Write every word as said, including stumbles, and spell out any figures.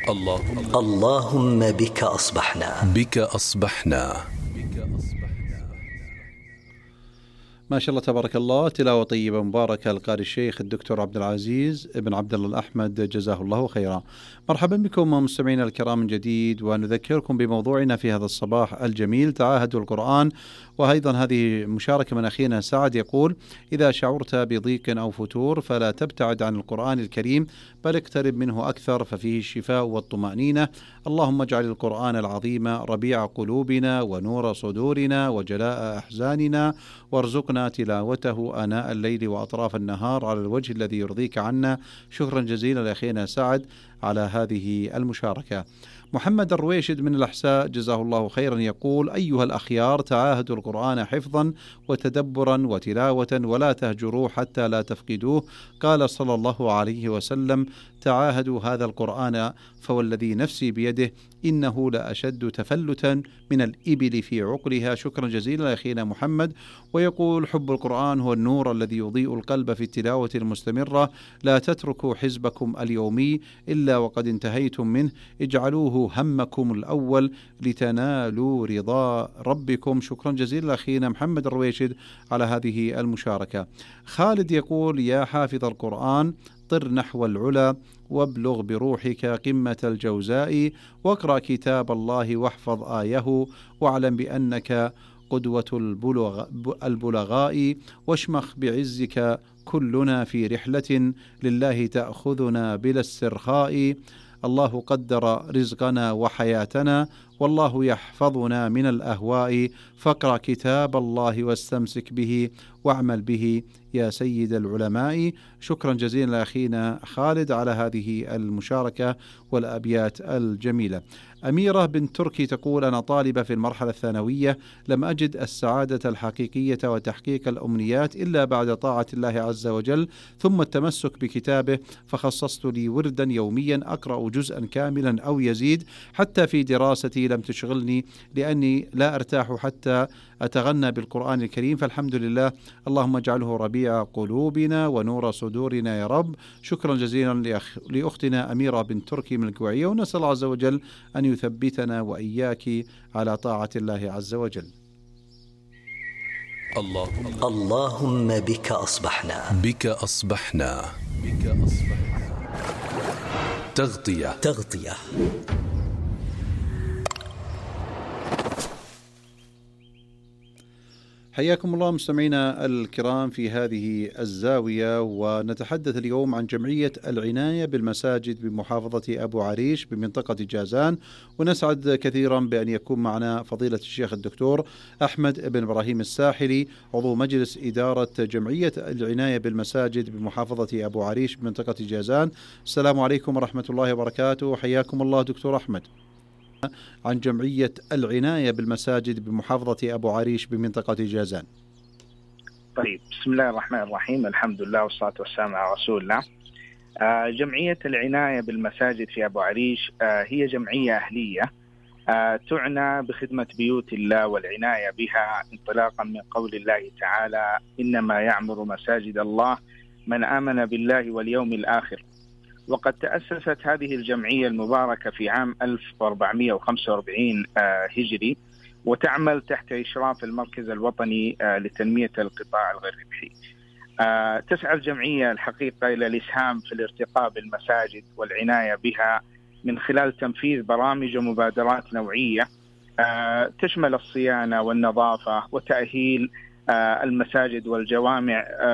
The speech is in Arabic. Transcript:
اللهم اللهم بك أصبحنا بك أصبحنا. ما شاء الله تبارك الله، تلاوة طيبة مباركة. القارئ الشيخ الدكتور عبد العزيز ابن عبد الله الأحمد جزاه الله خيرا. مرحبا بكم مستمعينا الكرام من جديد، ونذكركم بموضوعنا في هذا الصباح الجميل، تعاهدوا القرآن. وأيضا هذه مشاركة من أخينا سعد يقول: إذا شعرت بضيق أو فتور فلا تبتعد عن القرآن الكريم، بل اقترب منه أكثر، ففيه الشفاء والطمأنينة. اللهم اجعل القرآن العظيم ربيع قلوبنا ونور صدورنا وجلاء أحزاننا، وارزقنا تلاوته آناء الليل وأطراف النهار على الوجه الذي يرضيك عنا. شكرا جزيلا لأخينا سعد على هذه المشاركة. محمد الرويشد من الأحساء جزاه الله خيرا يقول: أيها الأخيار، تعاهدوا القرآن حفظا وتدبرا وتلاوة، ولا تهجروه حتى لا تفقدوه. قال صلى الله عليه وسلم: تعاهدوا هذا القرآن فوالذي نفسي بيده إنه لأشد تفلتا من الإبل في عقلها. شكرا جزيلا أخينا محمد. ويقول: حب القرآن هو النور الذي يضيء القلب في التلاوة المستمرة. لا تتركوا حزبكم اليومي إلا وقد انتهيتم منه، اجعلوه همكم الأول لتنالوا رضا ربكم. شكرا جزيلا أخينا محمد الرويشد على هذه المشاركة. خالد يقول: يا حافظ القرآن، طر نحو العلا وابلغ بروحك قمة الجوزاء، واقرأ كتاب الله واحفظ آيه، واعلم بأنك قدوة البلغ البلغاء، واشمخ بعزك كلنا في رحلة لله تأخذنا بلا استرخاء. الله قدر رزقنا وحياتنا، والله يحفظنا من الأهواء، فاقرأ كتاب الله واستمسك به واعمل به يا سيد العلماء. شكرا جزيلا لأخينا خالد على هذه المشاركة والأبيات الجميلة. أميرة بن تركي تقول: أنا طالبة في المرحلة الثانوية، لم أجد السعادة الحقيقية وتحقيق الأمنيات إلا بعد طاعة الله عز وجل ثم التمسك بكتابه، فخصصت لي وردا يوميا أقرأ جزءا كاملا أو يزيد. حتى في دراستي لم تشغلني، لأني لا أرتاح حتى أتغنى بالقرآن الكريم، فالحمد لله. اللهم اجعله ربيع قلوبنا ونور صدورنا يا رب. شكرا جزيلا لأخ... لأختنا أميرة بن تركي من الكوية، ونسأل الله عز وجل أن يثبتنا وإياك على طاعة الله عز وجل. اللهم اللهم بك أصبحنا بك أصبحنا بك أصبحنا. تغطية تغطية حياكم الله مستمعينا الكرام في هذه الزاوية، ونتحدث اليوم عن جمعية العناية بالمساجد بمحافظة أبو عريش بمنطقة جازان، ونسعد كثيرا بأن يكون معنا فضيلة الشيخ الدكتور أحمد بن إبراهيم الساحلي، عضو مجلس إدارة جمعية العناية بالمساجد بمحافظة أبو عريش بمنطقة جازان. السلام عليكم ورحمة الله وبركاته، حياكم الله دكتور أحمد. عن جمعية العناية بالمساجد بمحافظة أبو عريش بمنطقة جازان. طيب، بسم الله الرحمن الرحيم، الحمد لله والصلاة والسلام على رسول الله. آه جمعية العناية بالمساجد في أبو عريش آه هي جمعية أهلية آه تعنى بخدمة بيوت الله والعناية بها، انطلاقا من قول الله تعالى: إنما يعمر مساجد الله من آمن بالله واليوم الآخر. وقد تأسست هذه الجمعية المباركة في عام ألف وأربعمائة وخمسة وأربعين هجري، وتعمل تحت إشراف المركز الوطني لتنمية القطاع الغير ربحي. تسعى الجمعية الحقيقة إلى الإسهام في الارتقاء بالمساجد والعناية بها من خلال تنفيذ برامج ومبادرات نوعية تشمل الصيانة والنظافة وتأهيل المساجد والجوامع